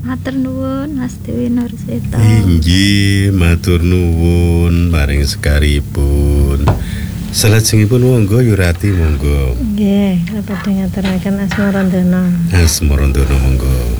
Matur nuwun Mas Dewi Nursita. Inggih, matur nuwun maring sekaripun. Salajengipun monggo Yurati monggo. Nggih, kula badhe ngaturaken asmarandana. Asmarandana monggo.